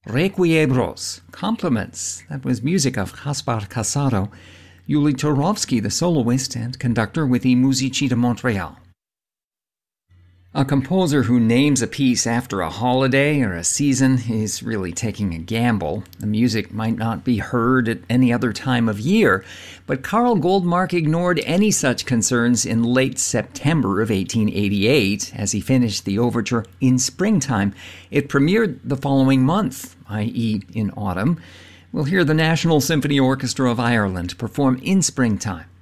Requiebros, Compliments. That was music of Gaspar Casado. Yuli Turovsky, the soloist and conductor with the Musici de Montréal. A composer who names a piece after a holiday or a season is really taking a gamble. The music might not be heard at any other time of year, but Karl Goldmark ignored any such concerns in late September of 1888 as he finished the overture In Springtime. It premiered the following month, i.e. in autumn. We'll hear the National Symphony Orchestra of Ireland perform In Springtime.